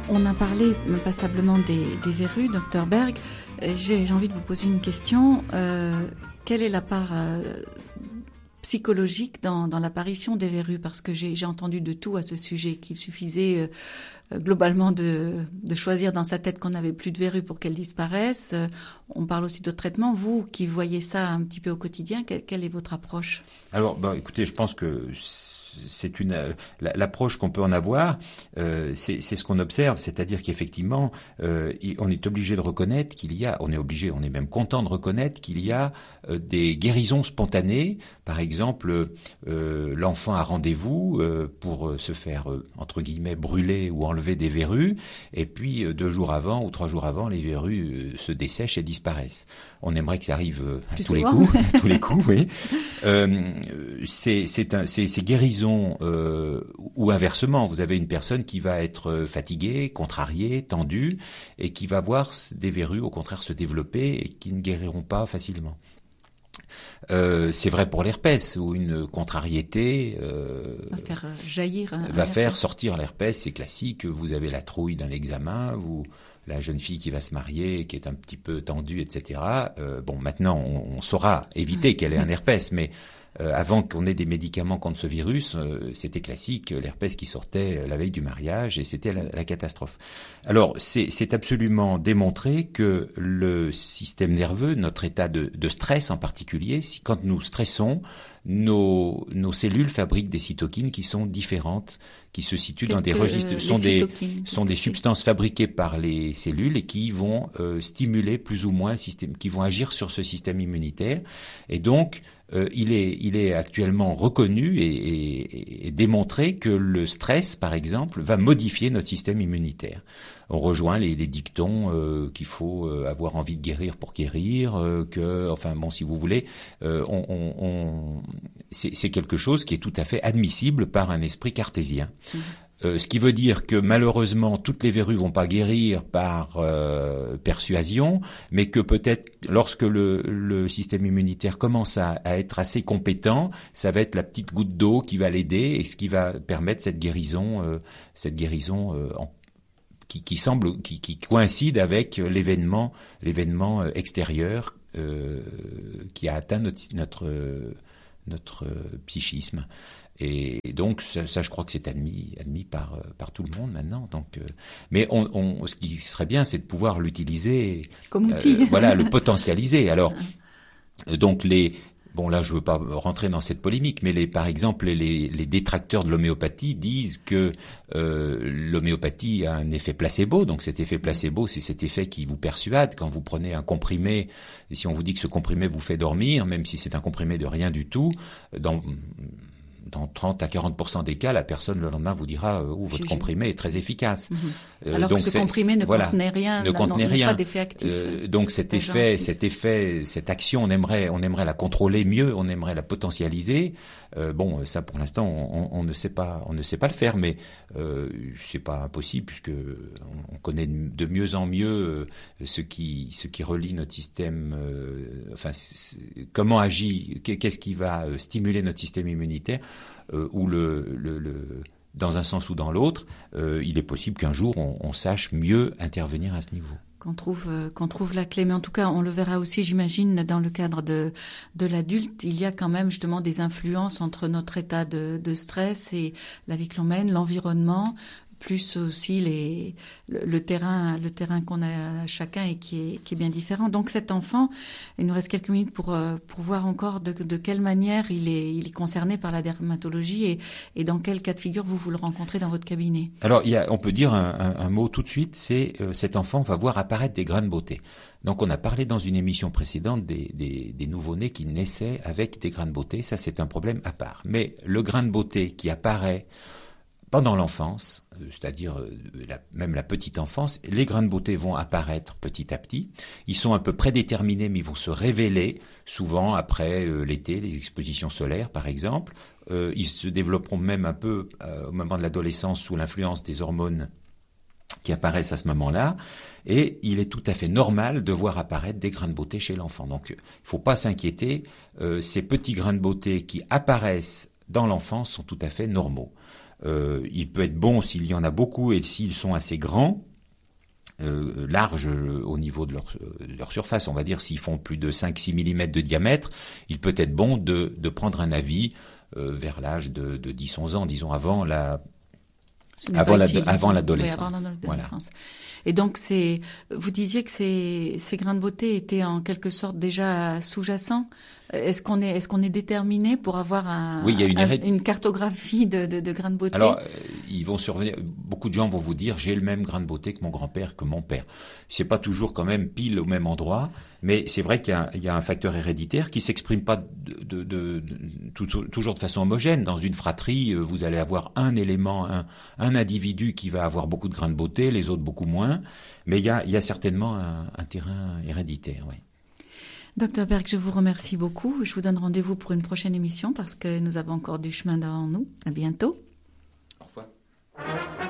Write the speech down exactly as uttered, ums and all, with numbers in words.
On a parlé passablement des, des verrues, docteur Berg. J'ai, j'ai envie de vous poser une question. Euh, quelle est la part euh, psychologique dans, dans l'apparition des verrues? Parce que j'ai, j'ai entendu de tout à ce sujet, qu'il suffisait euh, globalement de, de choisir dans sa tête qu'on n'avait plus de verrues pour qu'elles disparaissent. Euh, on parle aussi d'autres traitements. Vous qui voyez ça un petit peu au quotidien, quelle, quelle est votre approche? Alors, bah, écoutez, je pense que c'est une l'approche qu'on peut en avoir, euh, c'est, c'est ce qu'on observe, c'est-à-dire qu'effectivement, euh, on est obligé de reconnaître qu'il y a, on est obligé, on est même content de reconnaître qu'il y a euh, des guérisons spontanées. Par exemple, euh, l'enfant a rendez-vous euh, pour se faire euh, entre guillemets brûler ou enlever des verrues, et puis euh, deux jours avant ou trois jours avant, les verrues euh, se dessèchent et disparaissent. On aimerait que ça arrive euh, à tous les coups, à tous les coups, oui. Euh, c'est, c'est, un, c'est, c'est guérisons Euh, ou inversement, vous avez une personne qui va être fatiguée, contrariée, tendue, et qui va voir des verrues au contraire se développer et qui ne guériront pas facilement. Euh, c'est vrai pour l'herpès, où une contrariété euh, va faire jaillir, un, va un faire herpès. sortir l'herpès. C'est classique. Vous avez la trouille d'un examen, vous la jeune fille qui va se marier, qui est un petit peu tendue, et cetera. Euh, bon, maintenant, on, on saura éviter qu'elle ait un herpès, mais Euh, avant qu'on ait des médicaments contre ce virus, euh, c'était classique, l'herpès qui sortait la veille du mariage, et c'était la, la catastrophe. Alors, c'est, c'est absolument démontré que le système nerveux, notre état de, de stress en particulier, si, quand nous stressons, nos, nos cellules fabriquent des cytokines qui sont différentes, qui se situent Qu'est-ce dans des que, registres, euh, sont les des, cytokines, sont des substances fabriquées par les cellules et qui vont euh, stimuler plus ou moins le système, qui vont agir sur ce système immunitaire. Et donc, Euh, il est, il est actuellement reconnu et, et, et démontré que le stress, par exemple, va modifier notre système immunitaire. On rejoint les, les dictons euh, qu'il faut euh, avoir envie de guérir pour guérir, euh, que, enfin bon, si vous voulez, euh, on, on, on, c'est, c'est quelque chose qui est tout à fait admissible par un esprit cartésien. Mmh. Euh, ce qui veut dire que malheureusement toutes les verrues vont pas guérir par euh, persuasion, mais que peut-être lorsque le, le système immunitaire commence à, à être assez compétent, ça va être la petite goutte d'eau qui va l'aider et ce qui va permettre cette guérison, euh, cette guérison euh, en, qui, qui semble, qui, qui coïncide avec l'événement, l'événement extérieur euh, qui a atteint notre notre, notre psychisme. Et donc ça, ça, je crois que c'est admis, admis par par tout le monde maintenant. Donc, euh, mais on, on, ce qui serait bien, c'est de pouvoir l'utiliser comme outil. Euh, voilà, le potentialiser. Alors, donc les bon là, je veux pas rentrer dans cette polémique, mais les par exemple les les détracteurs de l'homéopathie disent que euh, l'homéopathie a un effet placebo. Donc cet effet placebo, c'est cet effet qui vous persuade quand vous prenez un comprimé. Et si on vous dit que ce comprimé vous fait dormir, même si c'est un comprimé de rien du tout, dans Dans trente à quarante pour cent des cas, la personne le lendemain vous dira euh, oh, votre comprimé est très efficace. Mmh. Euh, Alors donc que ce comprimé ne voilà, contenait rien, ne contenait rien. Pas d'effet actif. Euh, donc cet effet, actif. cet effet, cette action, on aimerait, on aimerait la contrôler mieux, on aimerait la potentialiser. Euh, bon, ça pour l'instant, on, on ne sait pas, on ne sait pas le faire, mais euh, c'est pas impossible puisque on, on connaît de mieux en mieux ce qui, ce qui relie notre système. Euh, enfin, comment agit, qu'est-ce qui va stimuler notre système immunitaire. Euh, ou le, le, le, dans un sens ou dans l'autre, euh, il est possible qu'un jour on, on sache mieux intervenir à ce niveau. Qu'on trouve, euh, qu'on trouve la clé, mais en tout cas, on le verra aussi, j'imagine, dans le cadre de de l'adulte, il y a quand même justement des influences entre notre état de, de stress et la vie que l'on mène, l'environnement. Plus aussi les, le, le terrain, le terrain qu'on a chacun et qui est, qui est bien différent. Donc cet enfant, il nous reste quelques minutes pour, pour voir encore de, de quelle manière il est, il est concerné par la dermatologie et, et dans quel cas de figure vous vous le rencontrez dans votre cabinet. Alors il y a, on peut dire un, un, un mot tout de suite, c'est euh, cet enfant va voir apparaître des grains de beauté. Donc on a parlé dans une émission précédente des, des, des nouveau-nés qui naissaient avec des grains de beauté. Ça c'est un problème à part. Mais le grain de beauté qui apparaît pendant l'enfance, c'est-à-dire la, même la petite enfance, les grains de beauté vont apparaître petit à petit. Ils sont un peu prédéterminés, mais ils vont se révéler souvent après euh, l'été, les expositions solaires par exemple. Euh, ils se développeront même un peu euh, au moment de l'adolescence sous l'influence des hormones qui apparaissent à ce moment-là. Et il est tout à fait normal de voir apparaître des grains de beauté chez l'enfant. Donc il ne faut pas s'inquiéter. Euh, ces petits grains de beauté qui apparaissent dans l'enfance sont tout à fait normaux. Euh, il peut être bon s'il y en a beaucoup et s'ils sont assez grands. Euh, larges euh, au niveau de leur, euh, de leur surface, on va dire, s'ils font plus de cinq à six millimètres de diamètre, il peut être bon de, de prendre un avis euh, vers l'âge de, de dix à onze ans, disons avant la avant, la, avant l'adolescence. Oui, avant l'adolescence. Voilà. Et donc, c'est, vous disiez que ces, ces grains de beauté étaient en quelque sorte déjà sous-jacents. Est-ce qu'on est, est-ce qu'on est déterminé pour avoir un, oui, il y a une, un, héréd... une cartographie de, de, de grains de beauté? Alors, euh, ils vont survenir. Beaucoup de gens vont vous dire, j'ai le même grain de beauté que mon grand-père, que mon père. C'est pas toujours quand même pile au même endroit, mais c'est vrai qu'il y a, il y a un facteur héréditaire qui s'exprime pas de, de, de, de tout, toujours de façon homogène. Dans une fratrie, vous allez avoir un élément, un, un individu qui va avoir beaucoup de grains de beauté, les autres beaucoup moins. Mais il y a, il y a certainement un, un terrain héréditaire, oui. Docteur Berg, je vous remercie beaucoup. Je vous donne rendez-vous pour une prochaine émission parce que nous avons encore du chemin devant nous. À bientôt. Au revoir.